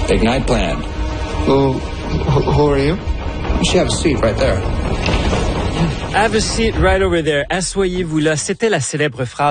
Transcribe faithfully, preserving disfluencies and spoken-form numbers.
Big night planned. Who, who are you? You should have a seat right there. Have a seat right over there. Asseyez-vous là. C'était la célèbre phrase